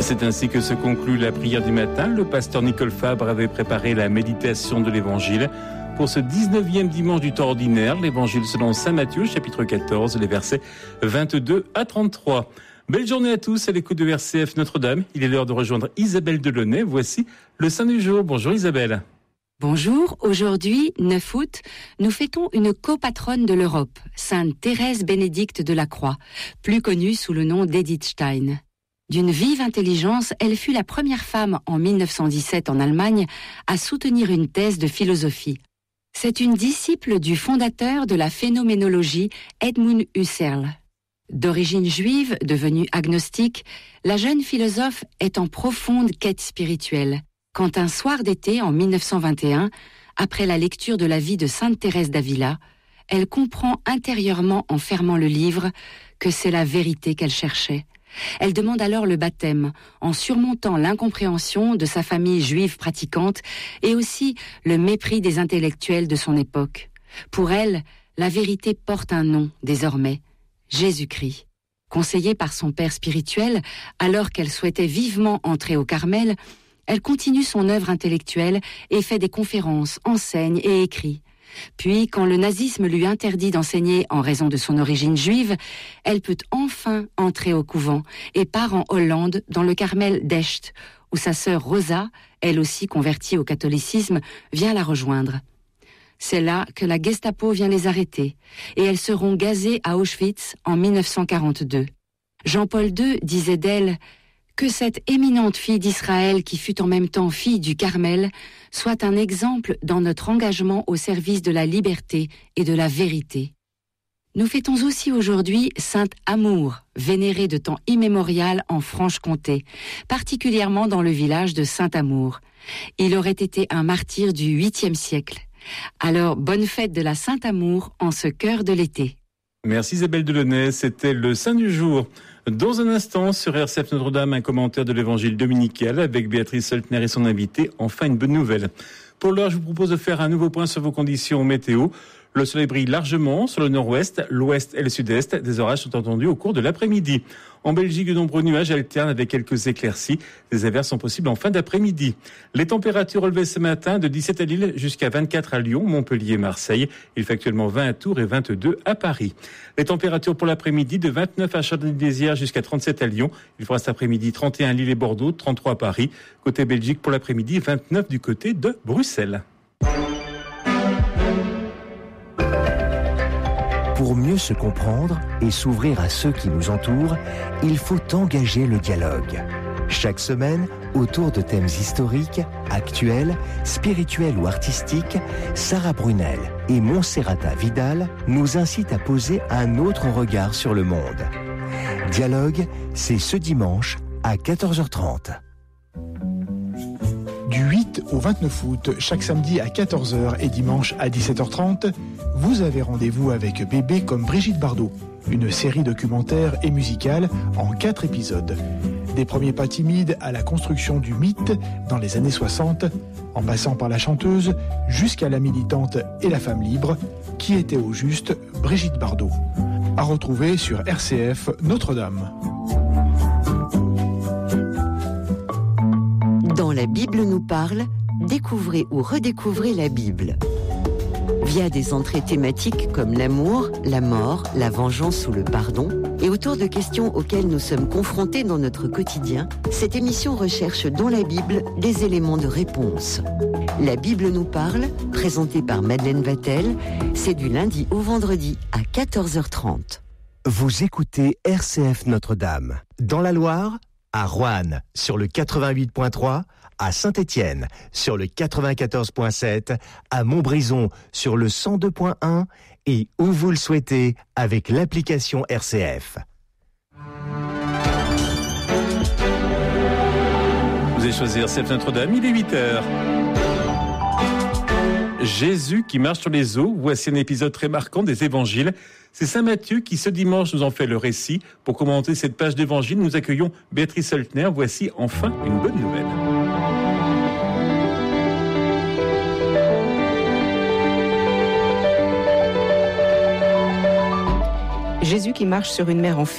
C'est ainsi que se conclut la prière du matin. Le pasteur Nicole Fabre avait préparé la méditation de l'Évangile. Pour ce 19e dimanche du temps ordinaire, l'Évangile selon saint Matthieu, chapitre 14, les versets 22 à 33. Belle journée à tous à l'écoute de RCF Notre-Dame. Il est l'heure de rejoindre Isabelle Delaunay. Voici le Saint du jour. Bonjour Isabelle. Bonjour, aujourd'hui, 9 août, nous fêtons une copatronne de l'Europe, Sainte Thérèse Bénédicte de la Croix, plus connue sous le nom d'Edith Stein. D'une vive intelligence, elle fut la première femme en 1917 en Allemagne à soutenir une thèse de philosophie. C'est une disciple du fondateur de la phénoménologie, Edmund Husserl. D'origine juive, devenue agnostique, la jeune philosophe est en profonde quête spirituelle. Quand un soir d'été en 1921, après la lecture de la vie de Sainte Thérèse d'Avila, elle comprend intérieurement en fermant le livre que c'est la vérité qu'elle cherchait. Elle demande alors le baptême, en surmontant l'incompréhension de sa famille juive pratiquante et aussi le mépris des intellectuels de son époque. Pour elle, la vérité porte un nom désormais, Jésus-Christ. Conseillée par son père spirituel, alors qu'elle souhaitait vivement entrer au Carmel, elle continue son œuvre intellectuelle et fait des conférences, enseigne et écrit. Puis, quand le nazisme lui interdit d'enseigner en raison de son origine juive, elle peut enfin entrer au couvent et part en Hollande, dans le Carmel d'Echt, où sa sœur Rosa, elle aussi convertie au catholicisme, vient la rejoindre. C'est là que la Gestapo vient les arrêter, et elles seront gazées à Auschwitz en 1942. Jean-Paul II disait d'elle que cette éminente fille d'Israël qui fut en même temps fille du Carmel soit un exemple dans notre engagement au service de la liberté et de la vérité. Nous fêtons aussi aujourd'hui Sainte Amour, vénérée de temps immémorial en Franche-Comté, particulièrement dans le village de Saint-Amour. Il aurait été un martyr du 8e siècle. Alors, bonne fête de la Sainte Amour en ce cœur de l'été. Merci Isabelle Delaunay, c'était le Saint du jour. Dans un instant, sur RCF Notre-Dame, un commentaire de l'Évangile dominical avec Béatrice Soltner et son invité. Enfin, une bonne nouvelle. Pour l'heure, je vous propose de faire un nouveau point sur vos conditions météo. Le soleil brille largement sur le nord-ouest, l'ouest et le sud-est. Des orages sont entendus au cours de l'après-midi. En Belgique, de nombreux nuages alternent avec quelques éclaircies. Des averses sont possibles en fin d'après-midi. Les températures relevées ce matin de 17 à Lille jusqu'à 24 à Lyon, Montpellier et Marseille. Il fait actuellement 20 à Tours et 22 à Paris. Les températures pour l'après-midi de 29 à Château-Désir jusqu'à 37 à Lyon. Il fera cet après-midi 31 à Lille et Bordeaux, 33 à Paris. Côté Belgique pour l'après-midi, 29 du côté de Bruxelles. Pour mieux se comprendre et s'ouvrir à ceux qui nous entourent, il faut engager le dialogue. Chaque semaine, autour de thèmes historiques, actuels, spirituels ou artistiques, Sarah Brunel et Monserrata Vidal nous incitent à poser un autre regard sur le monde. Dialogue, c'est ce dimanche à 14h30. Du 8 au 29 août, chaque samedi à 14h et dimanche à 17h30, vous avez rendez-vous avec Bébé comme Brigitte Bardot, une série documentaire et musicale en 4 épisodes. Des premiers pas timides à la construction du mythe dans les années 60, en passant par la chanteuse jusqu'à la militante et la femme libre, qui était au juste Brigitte Bardot. À retrouver sur RCF Notre-Dame. Dans La Bible nous parle, découvrez ou redécouvrez la Bible. Via des entrées thématiques comme l'amour, la mort, la vengeance ou le pardon, et autour de questions auxquelles nous sommes confrontés dans notre quotidien, cette émission recherche dans la Bible des éléments de réponse. La Bible nous parle, présentée par Madeleine Vatel, c'est du lundi au vendredi à 14h30. Vous écoutez RCF Notre-Dame. Dans la Loire, à Roanne, sur le 88.3, à Saint-Étienne, sur le 94.7, à Montbrison, sur le 102.1 et où vous le souhaitez avec l'application RCF. Vous avez choisi RCF Notre-Dame, il est 8h. Jésus qui marche sur les eaux, voici un épisode très marquant des évangiles. C'est saint Matthieu qui ce dimanche nous en fait le récit. Pour commenter cette page d'évangile, nous accueillons Béatrice Soltner. Voici enfin une bonne nouvelle. Jésus qui marche sur une mer en